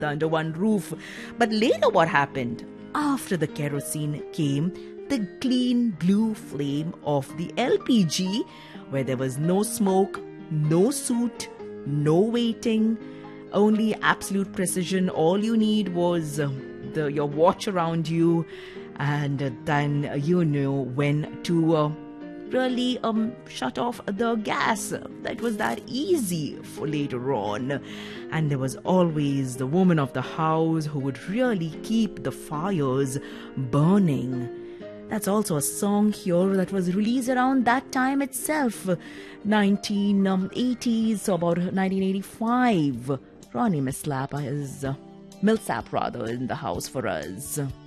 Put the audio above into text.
under one roof. But later what happened? After the kerosene came the clean blue flame of the LPG, where there was no smoke, no soot, no waiting, only absolute precision. All you need was your watch around you, and then you know when to really shut off the gas. That was that easy for later on. And there was always the woman of the house who would really keep the fires burning. That's also a song here that was released around that time itself, 1980s, so about 1985. Ronnie Millsap is in the house for us.